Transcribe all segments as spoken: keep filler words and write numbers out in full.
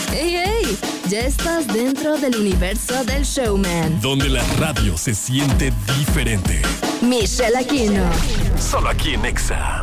¡Ey, ey! Ya estás dentro del universo del showman. Donde la radio se siente diferente. Michelle Aquino. Solo aquí en Exa.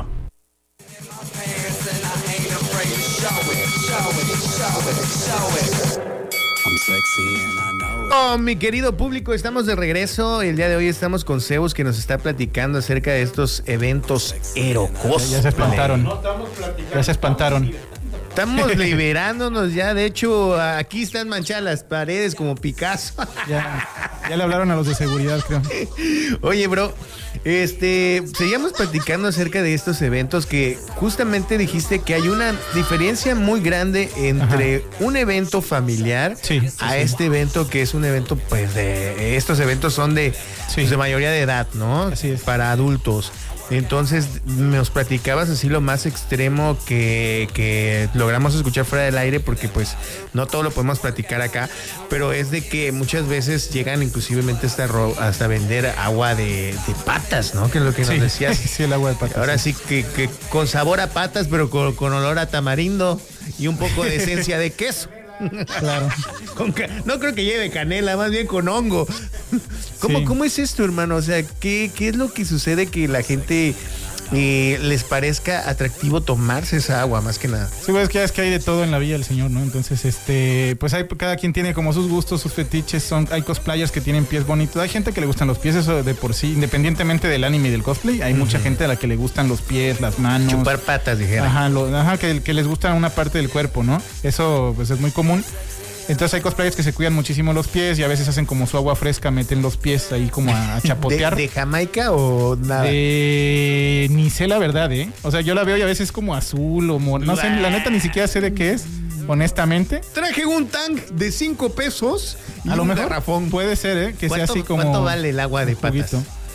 Oh, mi querido público, estamos de regreso. El día de hoy estamos con Zeus, que nos está platicando acerca de estos eventos erocosos. Ya, ya se espantaron. Ya se espantaron. Estamos liberándonos ya. De hecho, aquí están manchadas las paredes como Picasso. Ya, ya le hablaron a los de seguridad, creo. Oye, bro, este, seguíamos platicando acerca de estos eventos que justamente dijiste que hay una diferencia muy grande entre Ajá. un evento familiar sí, sí, a sí. este evento que es un evento, pues, de estos eventos son de, sí. pues, de mayoría de edad, ¿no? Así es. Para adultos. Entonces nos platicabas así lo más extremo que, que logramos escuchar fuera del aire, porque pues no todo lo podemos platicar acá, pero es de que muchas veces llegan inclusivemente hasta, hasta vender agua de, de patas, ¿no? Que es lo que nos sí, decías. Sí, el agua de patas. Ahora sí, sí que, que con sabor a patas, pero con, con olor a tamarindo y un poco de esencia de queso. Claro. Con ca- no creo que lleve canela, más bien con hongo. ¿Cómo, sí. ¿cómo es esto, hermano? O sea, ¿qué, qué es lo que sucede que la gente eh, les parezca atractivo tomarse esa agua, más que nada? Sí, pues es que es que hay de todo en la vida del señor, ¿no? Entonces, este, pues hay, cada quien tiene como sus gustos, sus fetiches. Son, hay cosplayers que tienen pies bonitos. Hay gente que le gustan los pies, eso de por sí, independientemente del anime y del cosplay. Hay uh-huh. mucha gente a la que le gustan los pies, las manos. Chupar patas, dijera. Ajá, lo, ajá que, que les gusta una parte del cuerpo, ¿no? Eso, pues es muy común. Entonces hay cosplayers que se cuidan muchísimo los pies y a veces hacen como su agua fresca, meten los pies ahí como a, a chapotear. ¿De, ¿De Jamaica o nada? De... Ni sé la verdad, ¿eh? O sea, yo la veo y a veces como azul o mor... No sé, la neta ni siquiera sé de qué es, honestamente. Traje un tank de cinco pesos y a lo un mejor garrafón. Puede ser, ¿eh? Que sea así como... ¿Cuánto vale el agua de patas?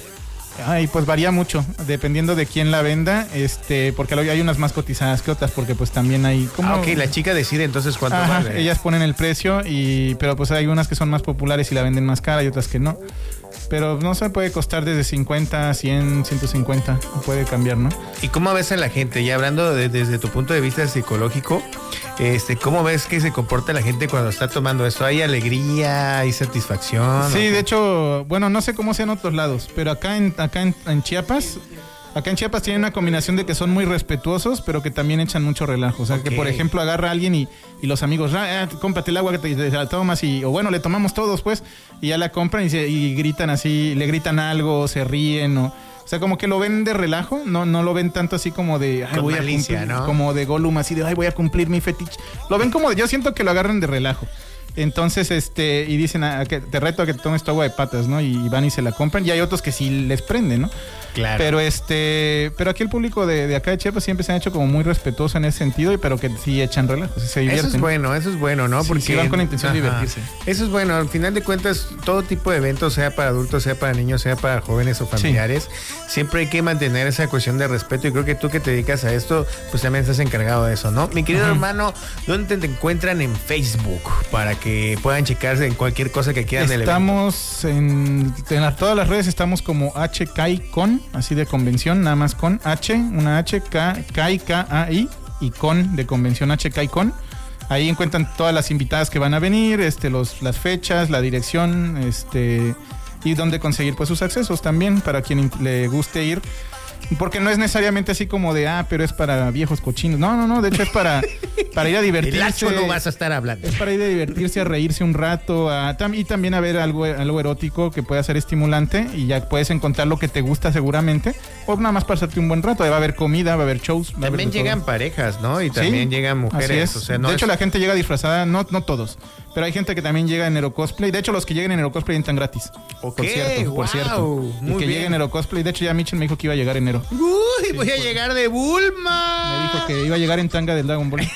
Ay, pues varía mucho, dependiendo de quién la venda, este, porque hay unas más cotizadas que otras, porque pues también hay como... Ah, ok, la chica decide entonces cuánto Ajá, vale. Ellas ponen el precio, y pero pues hay unas que son más populares y la venden más cara y otras que no. Pero no se puede costar desde cincuenta, cien, ciento cincuenta, puede cambiar, ¿no? ¿Y cómo ves a la gente? Ya hablando de, desde tu punto de vista psicológico, este, ¿cómo ves que se comporta la gente cuando está tomando esto? ¿Hay alegría, hay satisfacción? Sí, de hecho, bueno, no sé cómo sea en otros lados, pero acá en, acá en, en Chiapas... Acá en Chiapas tienen una combinación de que son muy respetuosos, pero que también echan mucho relajo. O sea, okay. que por ejemplo agarra a alguien y, y los amigos, ah, cómprate el agua que te, te la tomas, y, o bueno, le tomamos todos pues, y ya la compran y, se, y gritan así, le gritan algo, se ríen, o, o sea, como que lo ven de relajo, no, no lo ven tanto así como de, ay, voy malicia, a cumplir, ¿no? Como de Gollum, así de, ay, voy a cumplir mi fetiche. Lo ven como de, yo siento que lo agarran de relajo. Entonces, este, y dicen, a, a que te reto a que te tomes tu agua de patas, ¿no? Y, y van y se la compran, y hay otros que sí les prenden, ¿no? Claro. Pero este, pero aquí el público de, de acá de Chiapas siempre se han hecho como muy respetuoso en ese sentido, y pero que sí echan relajo, se divierten. Eso es bueno, eso es bueno, ¿no? Sí, porque sí van con la intención ajá. de divertirse. Eso es bueno, al final de cuentas, todo tipo de eventos, sea para adultos, sea para niños, sea para jóvenes o familiares, sí. siempre hay que mantener esa cuestión de respeto, y creo que tú que te dedicas a esto, pues también estás encargado de eso, ¿no? Mi querido uh-huh. hermano, ¿dónde te encuentran en Facebook para que puedan checarse en cualquier cosa que quieran del evento? Estamos en, en la, todas las redes, estamos como H K I con, así de convención, nada más con H, una H, K, K I, K A I, y con de convención H K I con. Ahí encuentran todas las invitadas que van a venir, este, los, las fechas, la dirección, este, y dónde conseguir pues sus accesos también para quien le guste ir. Porque no es necesariamente así como de, ah, pero es para viejos cochinos. No, no, no, de hecho es para, para ir a divertirse. El hacho no vas a estar hablando. Es para ir a divertirse, a reírse un rato, a, tam, y también a ver algo, algo erótico que pueda ser estimulante, y ya puedes encontrar lo que te gusta seguramente, o nada más pasarte un buen rato. Va a haber comida, va a haber shows. Va también a haber llegan todo. Parejas, ¿no? Y también sí, llegan mujeres. Así es. O sea, no de es... hecho, la gente llega disfrazada, no, no todos, pero hay gente que también llega en Aerocosplay. De hecho, los que llegan en Aerocosplay entran gratis. Okay, por cierto, wow, por cierto. Muy y que bien. lleguen en Aerocosplay. De hecho, ya Mitchell me dijo que iba a llegar enero. Uy, sí, voy a pues, llegar de Bulma. Me dijo que iba a llegar en tanga del Dragon Ball.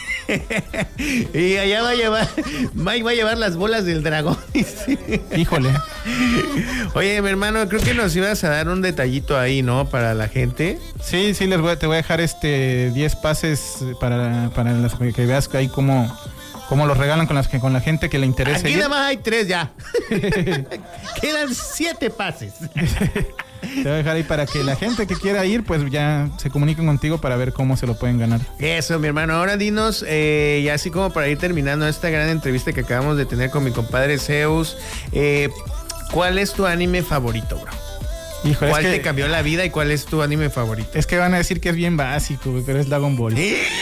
Y allá va a llevar, Mike va a llevar las bolas del dragón. Híjole. Oye, mi hermano, creo que nos ibas a dar un detallito ahí, ¿no? Para la gente. Sí, sí, les voy a, te voy a dejar este diez pases para, para las, que veas ahí cómo, cómo los regalan con, las, con la gente que le interese. Aquí ir. nada más hay tres ya. Quedan siete pases. Te voy a dejar ahí para que la gente que quiera ir, pues ya se comuniquen contigo para ver cómo se lo pueden ganar. Eso, mi hermano. Ahora dinos, eh, ya así como para ir terminando esta gran entrevista que acabamos de tener con mi compadre Zeus, eh, ¿cuál es tu anime favorito, bro? Híjole, ¿Cuál es que, te cambió la vida y cuál es tu anime favorito? Es que van a decir que es bien básico, güey, pero es Dragon Ball.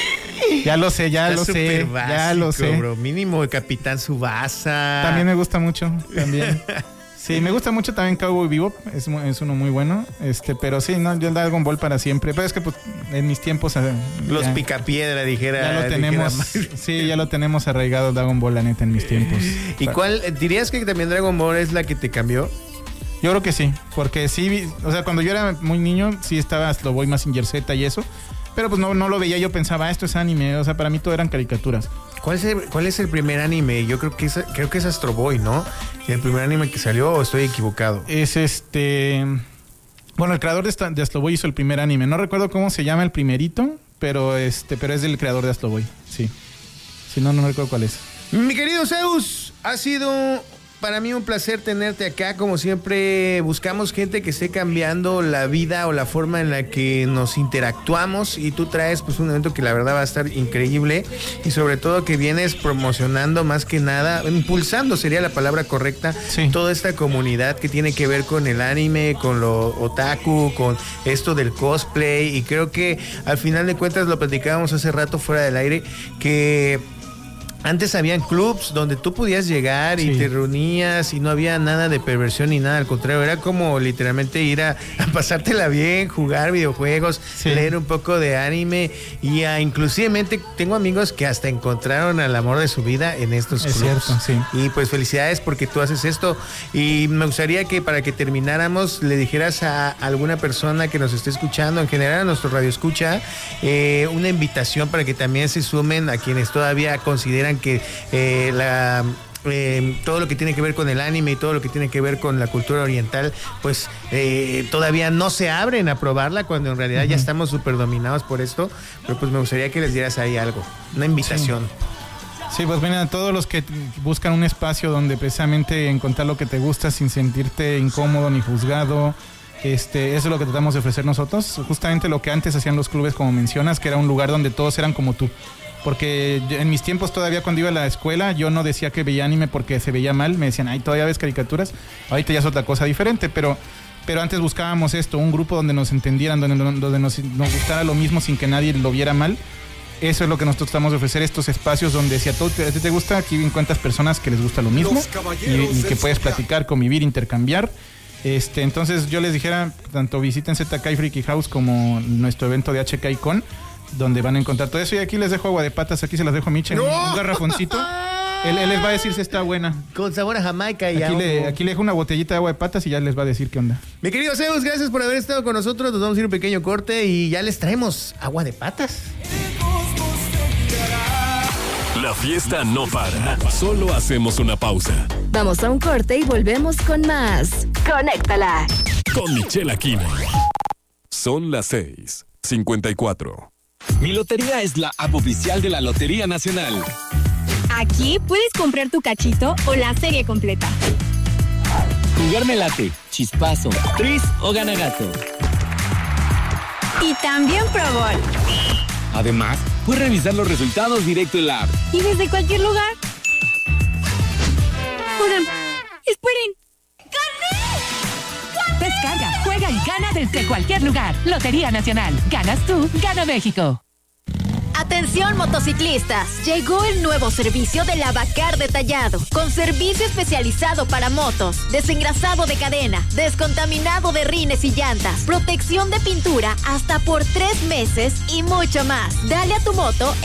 Ya lo sé, ya Está lo sé, básico, ya lo sé. Bro. Mínimo el Capitán Tsubasa. También me gusta mucho, también. Sí, me gusta mucho también Cowboy Bebop, es, es uno muy bueno, este, pero sí, no, yo el Dragon Ball para siempre. Pero es que pues en mis tiempos eh, los ya, picapiedra, dijera. ya lo tenemos, sí, ya lo tenemos arraigado Dragon Ball, la neta, en mis tiempos. ¿Y cuál dirías que también Dragon Ball es la que te cambió? Yo creo que sí, porque sí, o sea, cuando yo era muy niño, sí estaba Astro Boy, Mazinger Z y eso, pero pues no, no lo veía, yo pensaba, ah, esto es anime, o sea, para mí todo eran caricaturas. ¿Cuál es el, cuál es el primer anime? Yo creo que es, creo que es Astro Boy, ¿no? ¿El primer anime que salió o estoy equivocado? Es este... Bueno, el creador de, esta, de Astro Boy hizo el primer anime, no recuerdo cómo se llama el primerito, pero este, pero es del creador de Astro Boy, sí. Si no, no recuerdo cuál es. Mi querido Zeus, ha sido... para mí un placer tenerte acá. Como siempre, buscamos gente que esté cambiando la vida o la forma en la que nos interactuamos, y tú traes pues un evento que la verdad va a estar increíble, y sobre todo que vienes promocionando más que nada, impulsando sería la palabra correcta, sí, toda esta comunidad que tiene que ver con el anime, con lo otaku, con esto del cosplay, y creo que al final de cuentas lo platicábamos hace rato fuera del aire, que antes habían clubs donde tú podías llegar y sí, te reunías y no había nada de perversión ni nada, al contrario, era como literalmente ir a, a pasártela bien, jugar videojuegos, sí, leer un poco de anime, y a, inclusivemente tengo amigos que hasta encontraron al amor de su vida en estos es clubs. Cierto, sí. Y pues felicidades porque tú haces esto, y me gustaría que para que termináramos le dijeras a alguna persona que nos esté escuchando, en general a nuestro radio escucha, eh, una invitación para que también se sumen a quienes todavía consideran que eh, la eh, todo lo que tiene que ver con el anime y todo lo que tiene que ver con la cultura oriental, pues eh, todavía no se abren a probarla, cuando en realidad uh-huh, ya estamos súper dominados por esto. Pero pues me gustaría que les dieras ahí algo, una invitación. Sí. Sí, pues miren, a todos los que buscan un espacio donde precisamente encontrar lo que te gusta sin sentirte incómodo ni juzgado, Este, eso es lo que tratamos de ofrecer nosotros, justamente lo que antes hacían los clubes, como mencionas, que era un lugar donde todos eran como tú. Porque en mis tiempos todavía, cuando iba a la escuela, yo no decía que veía anime porque se veía mal, me decían, ay, todavía ves caricaturas, ahorita ya es otra cosa diferente, pero, pero antes buscábamos esto, un grupo donde nos entendieran, donde, donde nos, nos gustara lo mismo sin que nadie lo viera mal. Eso es lo que nosotros tratamos de ofrecer, estos espacios donde si a ti te, te gusta, aquí encuentras personas que les gusta lo mismo y, y que puedes platicar, convivir, intercambiar. Este, entonces yo les dijera, tanto visiten Z K Freaky House como nuestro evento de H K Con, donde van a encontrar todo eso. Y aquí les dejo agua de patas, aquí se las dejo a Miche, ¡no! Un garrafoncito. Él, él les va a decir si está buena. Con sabor a Jamaica. Y aquí, le, aquí le dejo una botellita de agua de patas y ya les va a decir qué onda. Mi querido Zeus, gracias por haber estado con nosotros. Nos vamos a ir un pequeño corte y ya les traemos agua de patas. La fiesta no para, solo hacemos una pausa. Vamos a un corte y volvemos con más. Conéctala. Con Michelle Aquino. Son las seis cincuenta y cuatro. Mi Lotería es la app oficial de la Lotería Nacional. Aquí puedes comprar tu cachito o la serie completa. Jugarme late, chispazo, tris o gana gato. Y también Pro Bowl. Además, puedes revisar los resultados directo en la app. Y desde cualquier lugar. Oigan, esperen. ¡Gané! ¡Gané! Descarga, juega y gana desde cualquier lugar. Lotería Nacional. Ganas tú, gana México. Atención motociclistas, llegó el nuevo servicio de Lavacar Detallado, con servicio especializado para motos, desengrasado de cadena, descontaminado de rines y llantas, protección de pintura hasta por tres meses y mucho más. Dale a tu moto